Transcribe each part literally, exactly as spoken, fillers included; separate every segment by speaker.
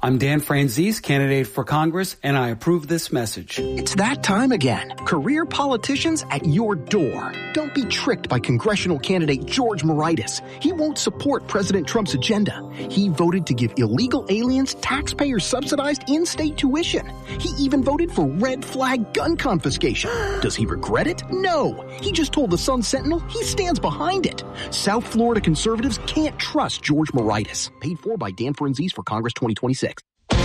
Speaker 1: I'm Dan Franzese, candidate for Congress, and I approve this message.
Speaker 2: It's that time again. Career politicians at your door. Don't be tricked by congressional candidate George Moraitis. He won't support President Trump's agenda. He voted to give illegal aliens taxpayer-subsidized in-state tuition. He even voted for red flag gun confiscation. Does he regret it? No. He just told the Sun Sentinel he stands behind it. South Florida conservatives can't trust George Moraitis. Paid for by Dan Franzese for Congress twenty twenty-six.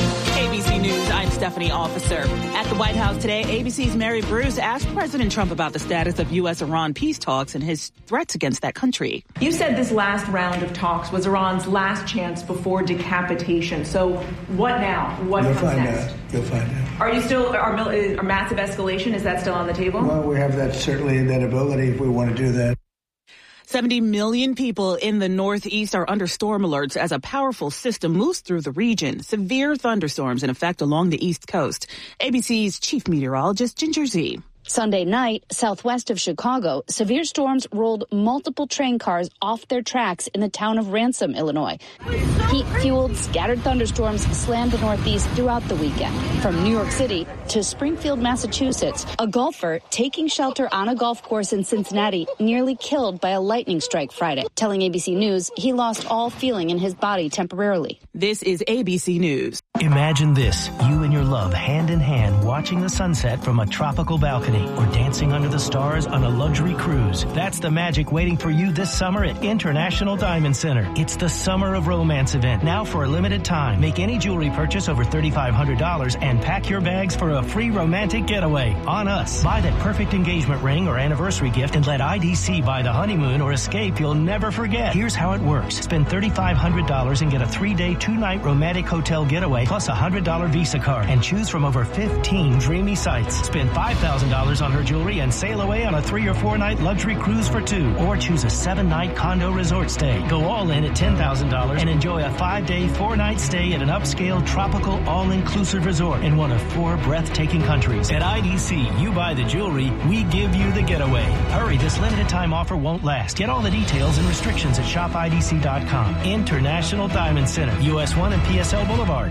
Speaker 3: A B C News, I'm Stephanie Officer. At the White House today, A B C's Mary Bruce asked President Trump about the status of U S Iran peace talks and his threats against that country.
Speaker 4: You said this last round of talks was Iran's last chance before decapitation. So what now? What
Speaker 5: You'll
Speaker 4: comes
Speaker 5: find
Speaker 4: next?
Speaker 5: out. You'll find out.
Speaker 4: Are you still, are, are massive escalation, is that still on the table?
Speaker 5: Well, we have that, certainly that ability if we want to do that.
Speaker 3: seventy million people in the Northeast are under storm alerts as a powerful system moves through the region. Severe thunderstorms in effect along the East Coast. A B C's chief meteorologist, Ginger Z.
Speaker 6: Sunday night, southwest of Chicago, severe storms rolled multiple train cars off their tracks in the town of Ransom, Illinois. Heat-fueled, scattered thunderstorms slammed the Northeast throughout the weekend. From New York City to Springfield, Massachusetts, a golfer taking shelter on a golf course in Cincinnati nearly killed by a lightning strike Friday. Telling A B C News he lost all feeling in his body temporarily.
Speaker 3: This is A B C News.
Speaker 7: Imagine this, you and your love hand in hand watching the sunset from a tropical balcony or dancing under the stars on a luxury cruise. That's the magic waiting for you this summer at International Diamond Center. It's the Summer of Romance event, now for a limited time. Make any jewelry purchase over three thousand five hundred dollars and pack your bags for a free romantic getaway on us. Buy that perfect engagement ring or anniversary gift and let I D C buy the honeymoon or escape you'll never forget. Here's how it works. Spend three thousand five hundred dollars and get a three-day, two-night romantic hotel getaway plus a one hundred dollars Visa card and choose from over fifteen dreamy sites. Spend five thousand dollars on her jewelry and sail away on a three or four night luxury cruise for two, or choose a seven night condo resort stay. Go all in at ten thousand dollars and enjoy a five day, four night stay at an upscale tropical all-inclusive resort in one of four breathtaking countries. At I D C, you buy the jewelry, we give you the getaway. Hurry, this limited time offer won't last. Get all the details and restrictions at shop I D C dot com. International Diamond Center, U S one and P S L Boulevard.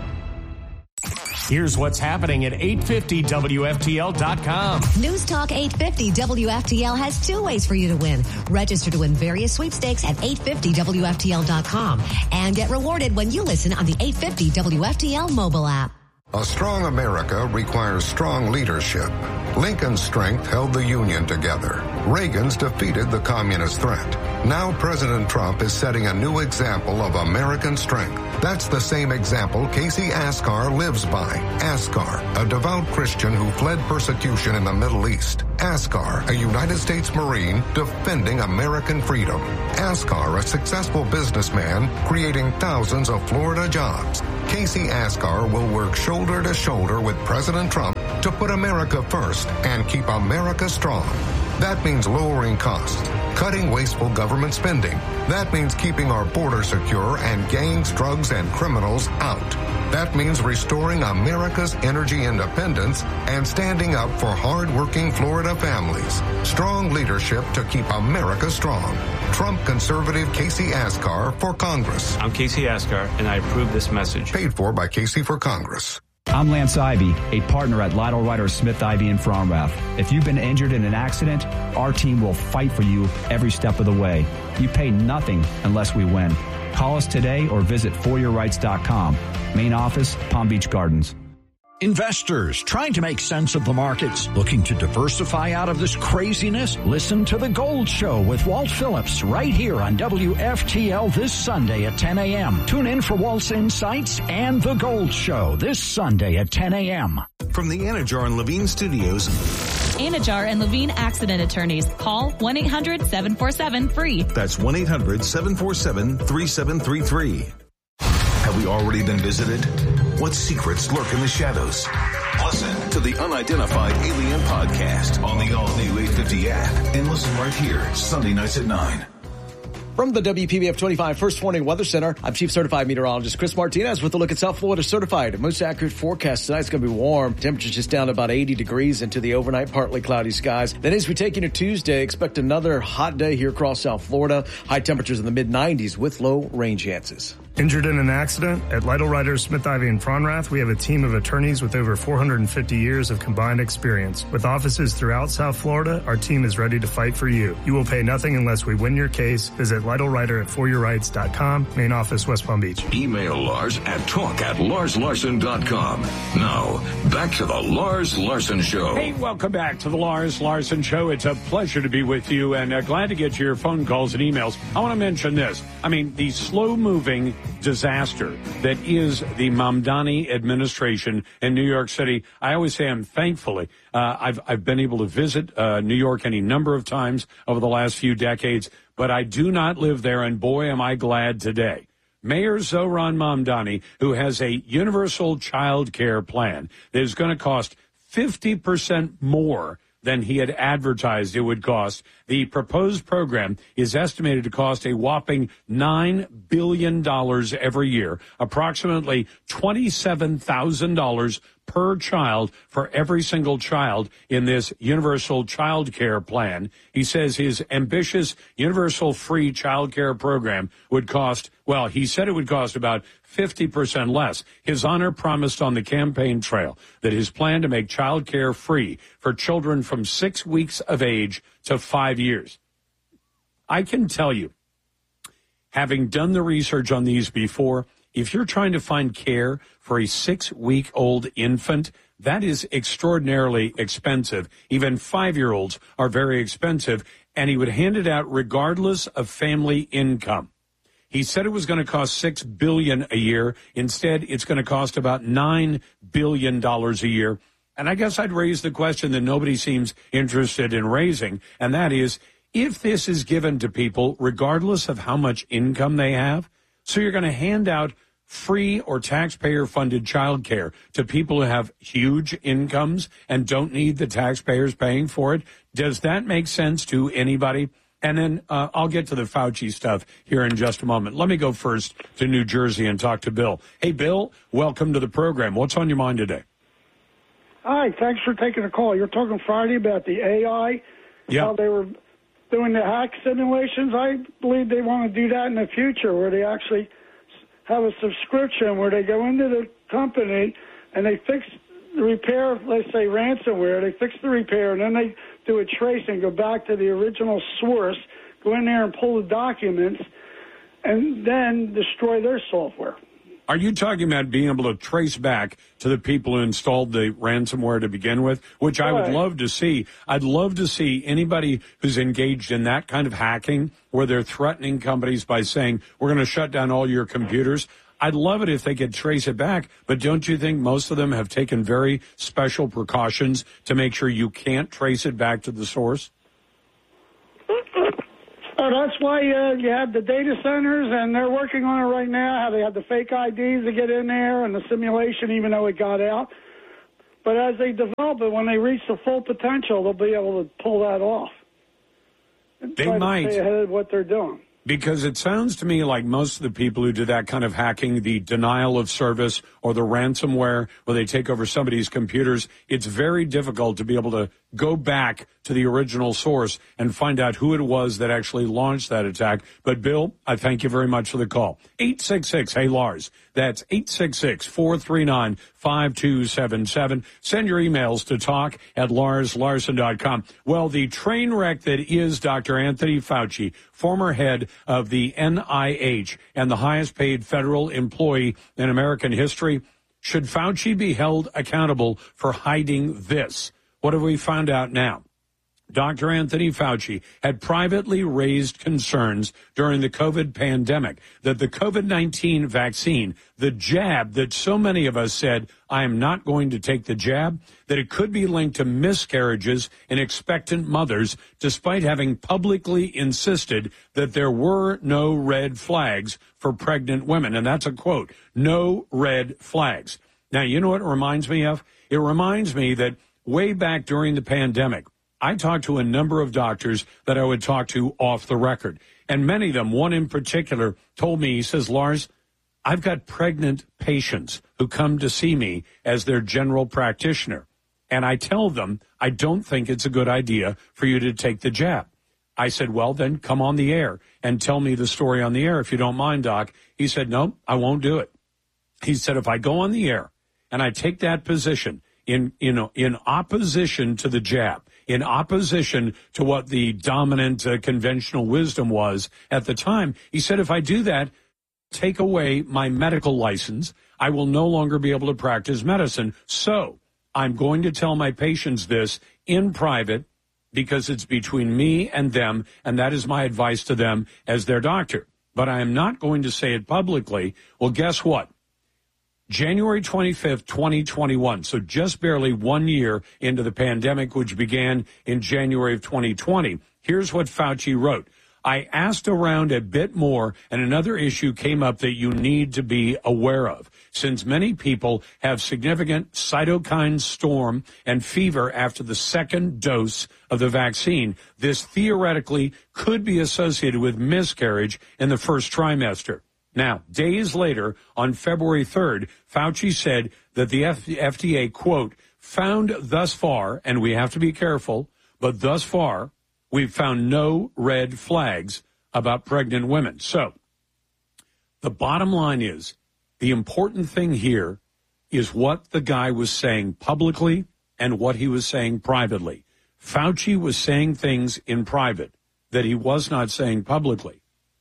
Speaker 8: Here's what's happening at eight fifty W F T L dot com.
Speaker 9: News Talk eight fifty W F T L has two ways for you to win. Register to win various sweepstakes at eight fifty W F T L dot com and get rewarded when you listen on the eight fifty W F T L mobile app.
Speaker 10: A strong America requires strong leadership. Lincoln's strength held the Union together. Reagan's defeated the communist threat. Now President Trump is setting a new example of American strength. That's the same example Casey Askar lives by. Askar, a devout Christian who fled persecution in the Middle East. Askar, a United States Marine defending American freedom. Askar, a successful businessman creating thousands of Florida jobs. Casey Askar will work shoulder to shoulder with President Trump to put America first and keep America strong. That means lowering costs, cutting wasteful government spending. That means keeping our border secure and gangs, drugs, and criminals out. That means restoring America's energy independence and standing up for hard-working Florida families. Strong leadership to keep America strong. Trump conservative Casey Askar for Congress.
Speaker 11: I'm Casey Askar, and I approve this message.
Speaker 10: Paid for by Casey for Congress.
Speaker 12: I'm Lance Ivy, a partner at Lytle Ryder Smith Ivy in Fromrath. If you've been injured in an accident, our team will fight for you every step of the way. You pay nothing unless we win. Call us today or visit for your rights dot com. Main office, Palm Beach Gardens.
Speaker 13: Investors trying to make sense of the markets, looking to diversify out of this craziness? Listen to The Gold Show with Walt Phillips right here on W F T L this Sunday at ten a.m. Tune in for Walt's insights and The Gold Show this Sunday at ten a.m.
Speaker 14: From the Anajar and Levine Studios.
Speaker 15: Anajar and Levine Accident Attorneys. Call one eight hundred seven four seven free.
Speaker 14: That's one eight hundred seven four seven three seven three three. Have we already been visited? What secrets lurk in the shadows? Listen to the Unidentified Alien Podcast on the all-new eight fifty app and listen right here Sunday nights at nine.
Speaker 16: From the W P B F twenty-five First Warning Weather Center, I'm Chief Certified Meteorologist Chris Martinez with a look at South Florida Certified. Most accurate forecast tonight's going to be warm. Temperatures just down to about eighty degrees into the overnight partly cloudy skies. Then as we take into Tuesday, expect another hot day here across South Florida. High temperatures in the mid nineties with low rain chances.
Speaker 17: Injured in an accident? At Lytle Ryder, Smith, Ivy, and Fronrath, we have a team of attorneys with over four hundred fifty years of combined experience. With offices throughout South Florida, our team is ready to fight for you. You will pay nothing unless we win your case. Visit Lytle Ryder at for your rights dot com, main office, West Palm Beach.
Speaker 14: Email Lars at talk at lars larson dot com. Now, back to the Lars Larson Show.
Speaker 18: Hey, welcome back to the Lars Larson Show. It's a pleasure to be with you, and uh, glad to get your phone calls and emails. I want to mention this. I mean, the slow-moving disaster that is the Mamdani administration in New York City. I always say I'm thankfully. Uh, I've I've been able to visit uh, New York any number of times over the last few decades, but I do not live there, and boy, am I glad today. Mayor Zohran Mamdani, who has a universal child care plan that is going to cost fifty percent more than he had advertised it would cost. The proposed program is estimated to cost a whopping nine billion dollars every year, approximately twenty-seven thousand dollars per child for every single child in this universal child care plan. He says his ambitious universal free child care program would cost, well, he said it would cost about fifty percent less. His honor promised on the campaign trail that his plan to make child care free for children from six weeks of age to five years. I can tell you, having done the research on these before, if you're trying to find care for a six-week-old infant, that is extraordinarily expensive. Even five-year-olds are very expensive, and he would hand it out regardless of family income. He said it was going to cost six billion dollars a year. Instead, it's going to cost about nine billion dollars a year. And I guess I'd raise the question that nobody seems interested in raising, and that is, if this is given to people regardless of how much income they have, so you're going to hand out free or taxpayer-funded child care to people who have huge incomes and don't need the taxpayers paying for it, does that make sense to anybody? And then uh, I'll get to the Fauci stuff here in just a moment. Let me go first to New Jersey and talk to Bill. Hey, Bill, welcome to the program. What's on your mind today?
Speaker 19: Hi, thanks for taking the call. You're talking Friday about the A I,
Speaker 18: yeah.
Speaker 19: how they were doing the hack simulations. I believe they want to do that in the future where they actually have a subscription where they go into the company and they fix the repair, let's say ransomware, they fix the repair, and then they do a trace and go back to the original source, go in there and pull the documents, and then destroy their software.
Speaker 18: Are you talking about being able to trace back to the people who installed the ransomware to begin with, which I would love to see? I'd love to see anybody who's engaged in that kind of hacking where they're threatening companies by saying, we're going to shut down all your computers. I'd love it if they could trace it back, but don't you think most of them have taken very special precautions to make sure you can't trace it back to the source?
Speaker 19: Oh, that's why uh, you have the data centers, and they're working on it right now, how they have the fake I Ds to get in there and the simulation, even though it got out. But as they develop it, when they reach the full potential, they'll be able to pull that off.
Speaker 18: They
Speaker 19: try
Speaker 18: might.
Speaker 19: To stay ahead of what they're doing.
Speaker 18: Because it sounds to me like most of the people who do that kind of hacking, the denial of service or the ransomware where they take over somebody's computers, it's very difficult to be able to go back to the original source and find out who it was that actually launched that attack. But, Bill, I thank you very much for the call. eight six six, hey, Lars. That's eight six six, four three nine, five two seven seven. Send your emails to talk at lars larson dot com. Well, the train wreck that is Doctor Anthony Fauci, former head of the N I H and the highest paid federal employee in American history, should Fauci be held accountable for hiding this? What have we found out now? Doctor Anthony Fauci had privately raised concerns during the COVID pandemic that the COVID nineteen vaccine, the jab that so many of us said, I am not going to take the jab, that it could be linked to miscarriages in expectant mothers, despite having publicly insisted that there were no red flags for pregnant women. And that's a quote, no red flags. Now, you know what it reminds me of? It reminds me that way back during the pandemic, I talked to a number of doctors that I would talk to off the record. And many of them, one in particular, told me, he says, Lars, I've got pregnant patients who come to see me as their general practitioner. And I tell them, I don't think it's a good idea for you to take the jab. I said, well, then come on the air and tell me the story on the air if you don't mind, Doc. He said, no, I won't do it. He said, if I go on the air and I take that position in, you know, in opposition to the jab, in opposition to what the dominant uh, conventional wisdom was at the time, he said, if I do that, take away my medical license, I will no longer be able to practice medicine. So I'm going to tell my patients this in private because it's between me and them, and that is my advice to them as their doctor. But I am not going to say it publicly. Well, guess what? January twenty-fifth, twenty twenty-one, so just barely one year into the pandemic, which began in January of twenty twenty, here's what Fauci wrote. I asked around a bit more, and another issue came up that you need to be aware of. Since many people have significant cytokine storm and fever after the second dose of the vaccine, this theoretically could be associated with miscarriage in the first trimester. Now, days later, on February third, Fauci said that the F D A, quote, found thus far, and we have to be careful, but thus far, we've found no red flags about pregnant women. So the bottom line is, the important thing here is what the guy was saying publicly and what he was saying privately. Fauci was saying things in private that he was not saying publicly.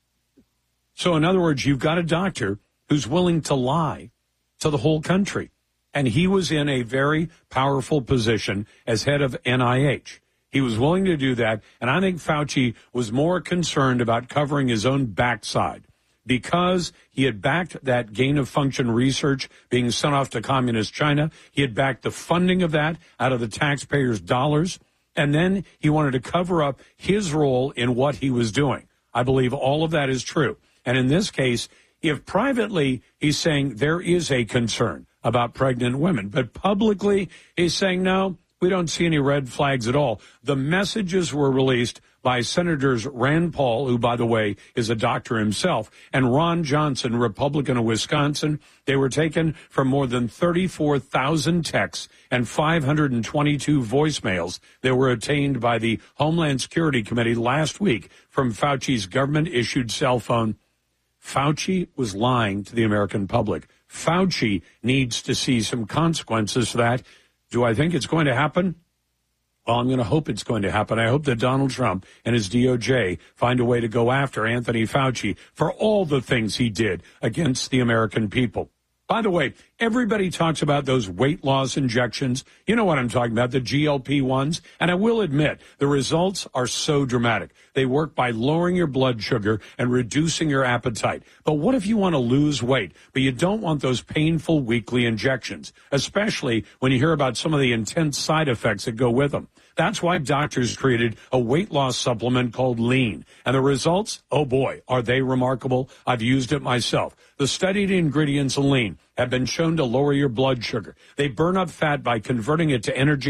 Speaker 18: So in other words, you've got a doctor who's willing to lie to the whole country. And he was in a very powerful position as head of N I H. He was willing to do that, and I think Fauci was more concerned about covering his own backside because he had backed that gain-of-function research being sent off to communist China. He had backed the funding of that out of the taxpayers' dollars, and then he wanted to cover up his role in what he was doing. I believe all of that is true. And in this case, if privately he's saying there is a concern about pregnant women, but publicly he's saying no, we don't see any red flags at all. The messages were released by Senators Rand Paul, who, by the way, is a doctor himself, and Ron Johnson, Republican of Wisconsin. They were taken from more than thirty-four thousand texts and five hundred twenty-two voicemails that were obtained by the Homeland Security Committee last week from Fauci's government-issued cell phone. Fauci was lying to the American public. Fauci needs to see some consequences for that. Do I think it's going to happen? Well, I'm going to hope it's going to happen. I hope that Donald Trump and his D O J find a way to go after Anthony Fauci for all the things he did against the American people. By the way, everybody talks about those weight loss injections. You know what I'm talking about, the G L P ones. And I will admit, the results are so dramatic. They work by lowering your blood sugar and reducing your appetite. But what if you want to lose weight, but you don't want those painful weekly injections, especially when you hear about some of the intense side effects that go with them? That's why doctors created a weight loss supplement called Lean. And the results, oh boy, are they remarkable. I've used it myself. The studied ingredients in Lean have been shown to lower your blood sugar. They burn up fat by converting it to energy